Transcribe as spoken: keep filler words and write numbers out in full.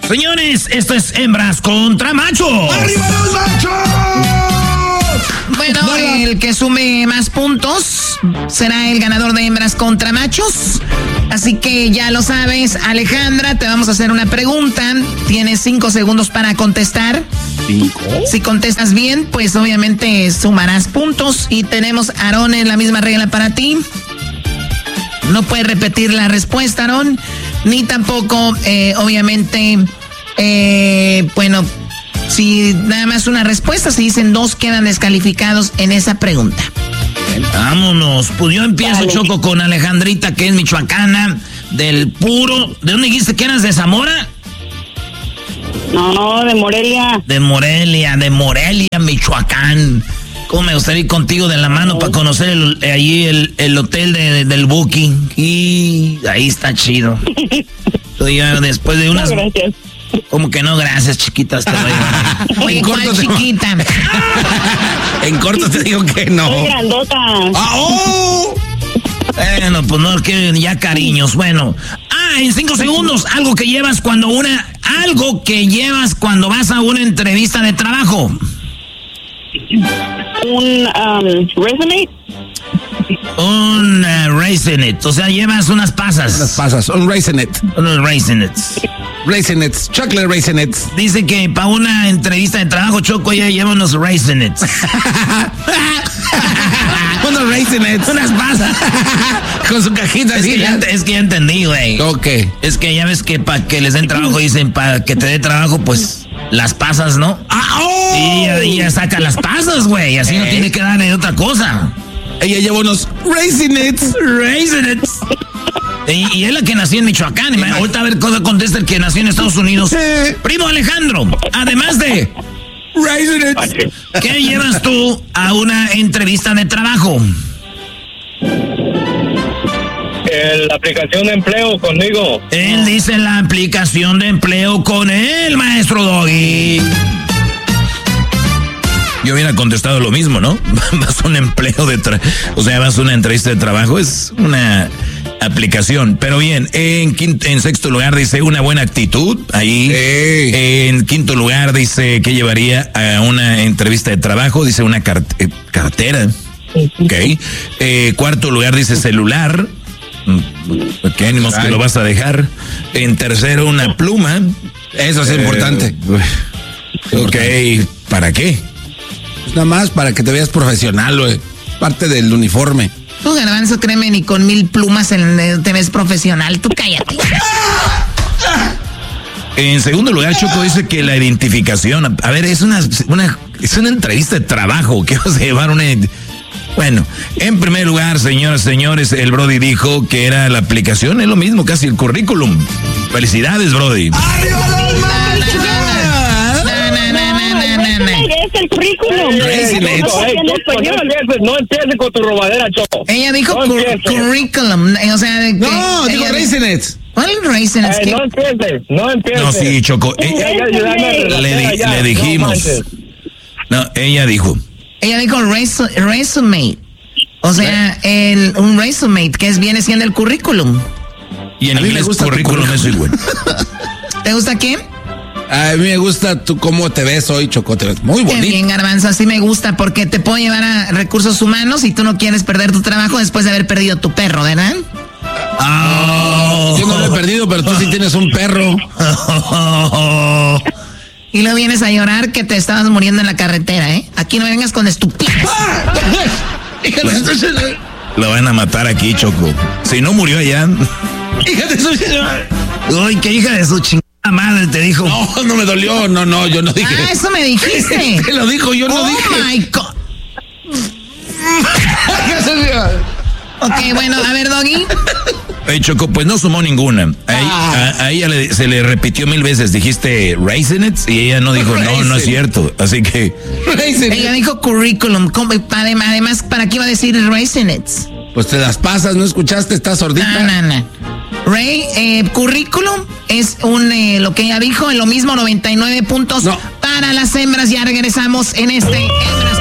Señores, esto es Hembras contra Machos. ¡Arriba los machos! Bueno, no, el que sume más puntos será el ganador de Hembras contra Machos. Así que ya lo sabes, Alejandra, te vamos a hacer una pregunta. Tienes cinco segundos para contestar. ¿Cinco? Si contestas bien, pues obviamente sumarás puntos. Y tenemos, Aarón, en la misma regla para ti. No puedes repetir la respuesta, Aarón. Ni tampoco, eh, obviamente, eh, bueno, si nada más una respuesta, si dicen dos, quedan descalificados en esa pregunta. Vámonos. Pues yo empiezo, Dale. Choco, con Alejandrita, que es michoacana, del puro. ¿De dónde dijiste que eras? ¿De Zamora? No, de Morelia. De Morelia, de Morelia, Michoacán. ¿Cómo me gustaría ir contigo de la mano para conocer el, allí el, el hotel de, de, del Booking? Y ahí está chido. Estoy ya después de unas... No, gracias. ¿Cómo que no? Gracias, chiquitas. Te voy Oye, ¿cuál te... chiquita? En corto te digo que no. Soy grandota. ¡Ah, oh! Bueno, pues no, que ya cariños. Bueno. Ah, en cinco segundos, algo que llevas cuando una... Algo que llevas cuando vas a una entrevista de trabajo. Un um, resume. Un uh, raisinit, o sea, llevas unas pasas. Unas pasas, un raisinit. Unos raisinets. Raisinets, chocolate raisinets. Dice que para una entrevista de trabajo, Choco, ella lleva unos raisinets. Unos raisinets. Unas pasas. Con su cajita. Es, así, que ya, es que ya entendí, güey. Ok. Es que ya ves que para que les den trabajo, dicen para que te dé trabajo, pues las pasas, ¿no? ¡Ah, oh! Y ella, ella saca las pasas, güey. Así eh. no tiene que darle otra cosa. Ella lleva unos raisinets. Raisinets. Y, y es la que nació en Michoacán. Y ahorita a ver cómo contesta el que nació en Estados Unidos. Sí. Primo Alejandro, además de raisinets, ¿qué llevas tú a una entrevista de trabajo? La aplicación de empleo conmigo. Él dice la aplicación de empleo con él, maestro Doggy. Yo hubiera contestado lo mismo, ¿no? Vas a un empleo de tra- o sea, vas a una entrevista de trabajo, es una aplicación. Pero bien, en quinto, en sexto lugar dice una buena actitud, ahí. Hey. En quinto lugar dice que llevaría a una entrevista de trabajo, dice una car- eh, cartera. Ok. Eh, cuarto lugar dice celular. ¿Qué ánimos que lo vas a dejar? En tercero, una pluma. Eso es eh, importante. Ok, ¿para qué? Pues nada más para que te veas profesional, güey. Parte del uniforme. Tú, Garbanzo, créeme, ni con mil plumas en, te ves profesional. Tú cállate. En segundo lugar, Choco dice que la identificación. A ver, es una, una, es una entrevista de trabajo. ¿Qué vas a llevar una... Bueno, en primer lugar, señoras y señores, el Brody dijo que era la aplicación, es lo mismo, casi el currículum. Felicidades, Brody. ¡Arriba los machos! Es el currículum. No empieces con tu robadera, Choco. Ella dijo no cur- currículum, o sea... De que no, digo raisinets. ¿Cuál raisinets? Eh, no empieces, no empieces. No, sí, Choco. Ella, le, di, le dijimos. No, ella dijo... Ella dijo resu- resume. O sea, el, un resume, que es, viene siendo el currículum. Y en inglés currículum es igual. ¿Te gusta qué? A mí me gusta tú cómo te ves hoy, Choco. Te ves muy bonito. Qué bien, Garbanzo. Así me gusta porque te puedo llevar a recursos humanos y tú no quieres perder tu trabajo después de haber perdido tu perro, ¿verdad? Oh. Yo no lo he perdido, pero tú sí tienes un perro. Y luego vienes a llorar que te estabas muriendo en la carretera, ¿eh? Aquí no vengas con estupidez. Lo van a matar aquí, Choco. Si no murió allá. Hija de su... Uy, qué hija de su chingada madre te dijo. No, no me dolió. No, no, yo no dije. Ah, eso me dijiste. Te lo dijo, yo no oh dije. Oh, my God. Ok, bueno, a ver, Doggy. Hey, Choco, pues no sumó ninguna. A, ah. a, a ella le, se le repitió mil veces. Dijiste raisinets y ella no dijo, no, no es cierto. Así que... Raisinets. Ella dijo currículum. Además, ¿para qué iba a decir raisinets? Pues te las pasas, ¿no escuchaste? ¿Estás sordita? No, no, no. Ray, eh, currículum es un, eh, lo que ella dijo, en lo mismo noventa y nueve puntos no. para las hembras. Ya regresamos en este... Hembras